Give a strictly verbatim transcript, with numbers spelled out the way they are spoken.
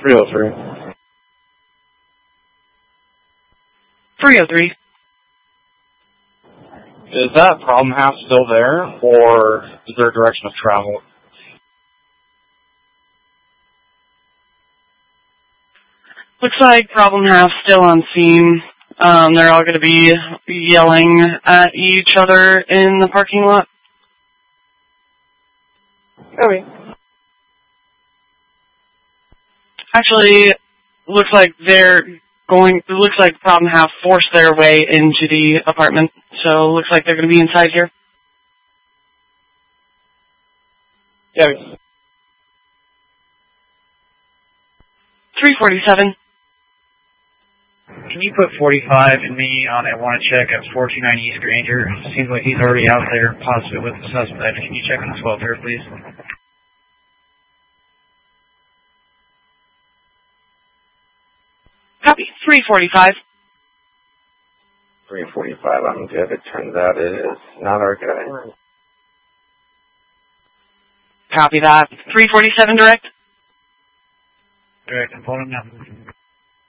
three oh three. three oh three. Is that problem half still there, or is there a direction of travel? Looks like problem half still on scene. Um, they're all going to be yelling at each other in the parking lot. Okay. Actually, looks like they're going. It looks like problem half forced their way into the apartment, so looks like they're going to be inside here. Yeah. three forty-seven. Can you put forty-five in me on a want to check at four two nine East Granger? Seems like he's already out there, possibly with the suspect. Can you check on his welfare, please? Copy. three forty-five. three forty-five, I'm good. It turns out it is not our guy. Copy that. three forty-seven direct. Direct, I'm pulling him now.